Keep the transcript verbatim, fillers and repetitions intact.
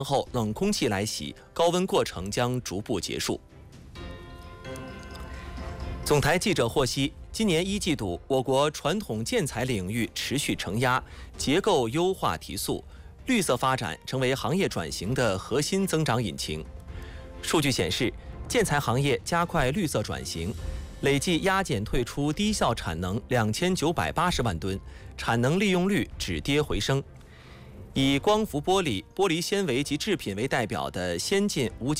后冷空气来袭，高温过程将逐步结束。总台记者获悉，今年一季度，我国传统建材领域持续承压，结构优化提速，绿色发展成为行业转型的核心增长引擎。数据显示，建材行业加快绿色转型，累计压减退出低效产能两千九百八十万吨，产能利用率止跌回升。以光伏玻璃、玻璃纤维及制品为代表的先进无机